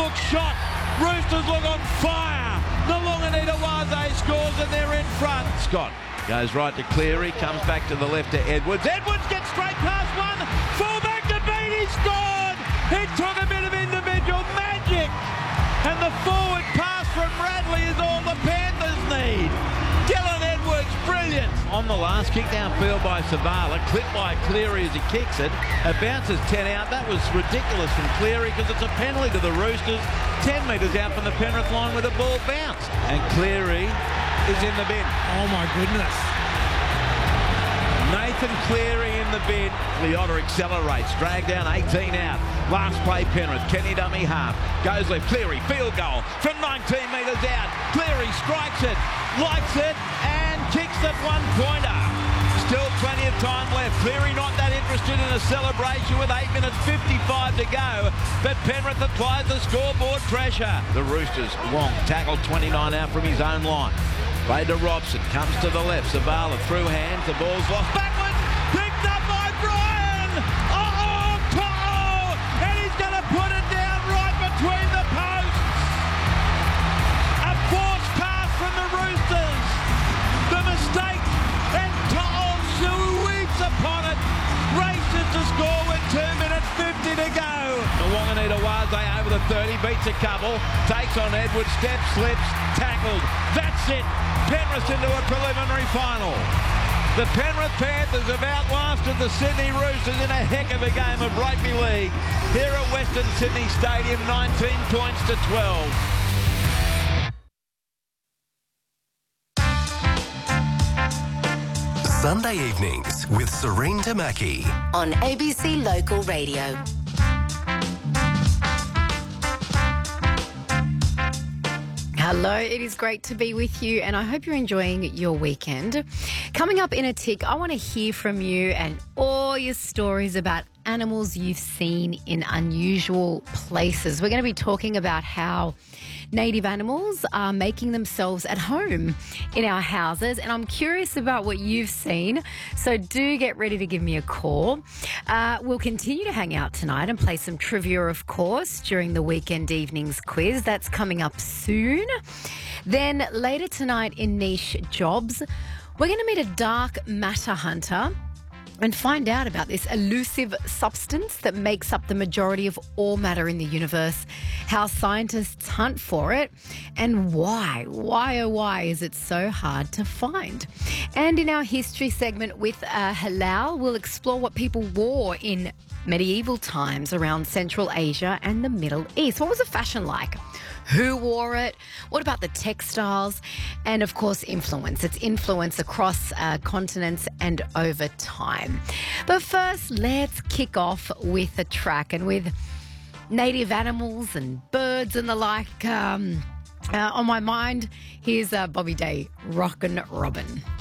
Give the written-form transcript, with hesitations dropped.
hook shot. Roosters look on fire. Nalunganita-Waze scores and they're in front. Scott goes right to Cleary, comes back to the left to Edwards. Edwards gets straight past one. Full back to Bean, he scored. He took a bit of individual magic. And the forward pass from Radley is all the Panthers need. Dylan Edwards, brilliant. On the last kick downfield by Savala, clipped by Cleary as he kicks it. It bounces 10 out. That was ridiculous from Cleary because it's a penalty to the Roosters. 10 metres out from the Penrith line where the ball bounced. And Cleary is in the bin. Oh, my goodness. Nathan Cleary in the bin. Leota accelerates, dragged down 18 out. Last play Penrith, Kenny dummy half. Goes left, Cleary, field goal from 19 metres out. Cleary strikes it, likes it and kicks the one-pointer. Still plenty of time left. Cleary not that interested in a celebration with 8 minutes 55 to go. But Penrith applies the scoreboard pressure. The Roosters, Wong tackled 29 out from his own line. Play to Robson, comes to the left. Savala through hands, the ball's lost. Backwards, picked up by Bryan. To'o! And he's going to put it down right between the posts. A forced pass from the Roosters. The mistake, and To'o sweeps upon it. Races to score with 2 minutes 50 to go. Nalunganita-Waze over the 30, beats a couple, takes on Edwards, steps, slips, tackled. That's it. Penrith into a preliminary final. The Penrith Panthers have outlasted the Sydney Roosters in a heck of a game of rugby league here at Western Sydney Stadium, 19 points to 12. Sunday evenings with Serene Tamaki on ABC Local Radio. Hello, it is great to be with you and I hope you're enjoying your weekend. Coming up in a tick, I want to hear from you and all your stories about animals you've seen in unusual places. We're going to be talking about how native animals are making themselves at home in our houses, and I'm curious about what you've seen, so do get ready to give me a call. We'll continue to hang out tonight and play some trivia, of course, during the weekend evenings quiz. That's coming up soon. Then later tonight in Niche Jobs, we're going to meet a dark matter hunter and find out about this elusive substance that makes up the majority of all matter in the universe, how scientists hunt for it, and why. Why, oh why is it so hard to find? And in our history segment with Halal, we'll explore what people wore in medieval times around Central Asia and the Middle East. What was the fashion like? Who wore it? What about the textiles? And, of course, influence. It's influence across continents and over time. But first, let's kick off with a track. And with native animals and birds and the like on my mind, here's Bobby Day, Rockin' Robin.